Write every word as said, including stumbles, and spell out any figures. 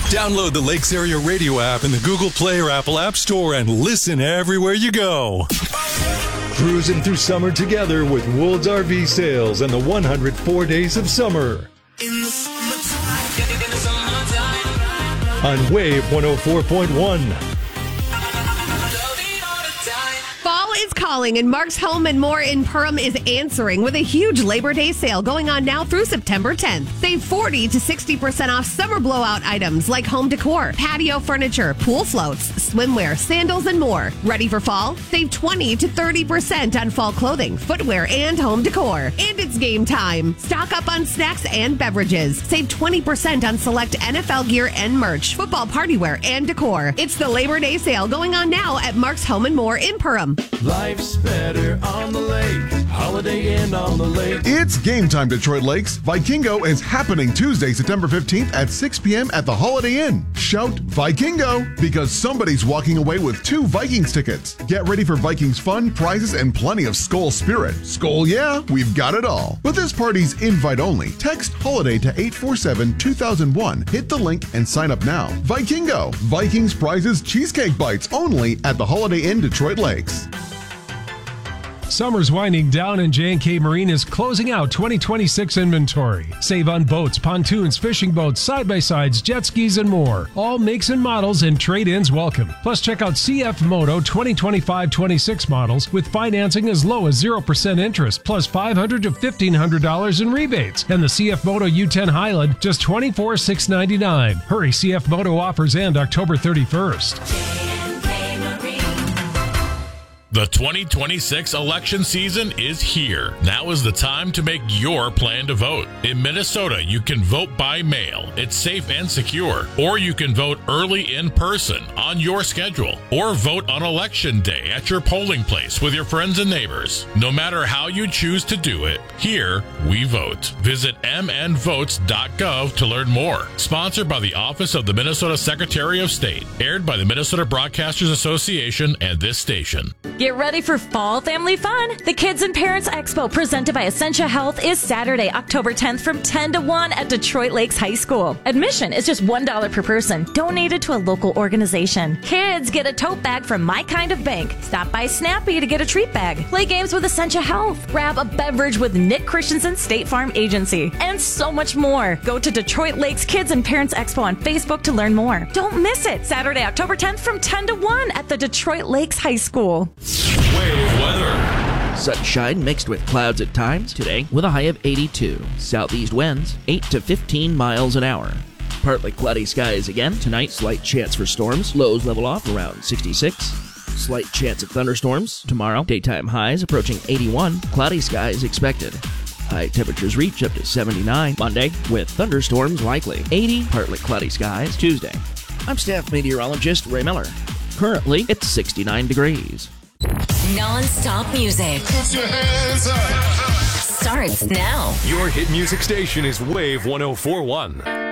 Download the Lakes Area Radio app in the Google Play or Apple App Store and listen everywhere you go. Cruising through summer together with Woold's R V Sales and the one hundred four Days of Summer. In the summertime, in the summertime. On Wave one oh four point one. Fall is calling, and Mark's Home and More in Perham is answering with a huge Labor Day sale going on now through September tenth. Save forty to sixty percent off summer blowout items like home decor, patio furniture, pool floats, swimwear, sandals, and more. Ready for fall? Save twenty to thirty percent on fall clothing, footwear, and home decor. And it's game time. Stock up on snacks and beverages. Save twenty percent on select N F L gear and merch, football party wear, and decor. It's the Labor Day sale going on now at Mark's Home and More in Perham. Life's better on the lake. Holiday Inn on the lake. It's game time, Detroit Lakes. Vikingo is happening Tuesday, September fifteenth at six p.m. at the Holiday Inn. Shout Vikingo because somebody's walking away with two Vikings tickets. Get ready for Vikings fun, prizes, and plenty of Skol spirit. Skol, yeah, we've got it all. But this party's invite only. Text HOLIDAY to eight four seven two thousand one. Hit the link and sign up now. Vikingo, Vikings prizes cheesecake bites only at the Holiday Inn Detroit Lakes. Summer's winding down and J and K Marine is closing out twenty twenty-six inventory. Save on boats, pontoons, fishing boats, side-by-sides, jet skis, and more. All makes and models and trade-ins welcome. Plus, check out C F Moto twenty twenty-five twenty-six models with financing as low as zero percent interest, plus five hundred dollars to fifteen hundred dollars in rebates. And the C F Moto U ten Highland, just twenty-four thousand six hundred ninety-nine dollars. Hurry, C F Moto offers end October thirty-first. The twenty twenty-six election season is here. Now is the time to make your plan to vote. In Minnesota, you can vote by mail. It's safe and secure. Or you can vote early in person on your schedule. Or vote on election day at your polling place with your friends and neighbors. No matter how you choose to do it, here we vote. Visit m n votes dot gov to learn more. Sponsored by the Office of the Minnesota Secretary of State. Aired by the Minnesota Broadcasters Association and this station. Get ready for fall family fun. The Kids and Parents Expo presented by Essentia Health is Saturday, October tenth from ten to one at Detroit Lakes High School. Admission is just one dollar per person, donated to a local organization. Kids get a tote bag from My Kind of Bank. Stop by Snappy to get a treat bag. Play games with Essentia Health. Grab a beverage with Nick Christensen State Farm Agency. And so much more. Go to Detroit Lakes Kids and Parents Expo on Facebook to learn more. Don't miss it. Saturday, October tenth from ten to one at the Detroit Lakes High School. Wave weather. Sunshine mixed with clouds at times today with a high of eighty-two. Southeast winds eight to fifteen miles an hour. Partly cloudy skies again. Tonight, slight chance for storms. Lows level off around sixty-six. Slight chance of thunderstorms. Tomorrow, daytime highs approaching eighty-one. Cloudy skies expected. High temperatures reach up to seventy-nine. Monday, with thunderstorms likely. eighty, partly cloudy skies. Tuesday. I'm staff meteorologist Ray Miller. Currently, it's sixty-nine degrees. Non-stop music. Put your hands up. Starts now. Your hit music station is Wave one oh four point one.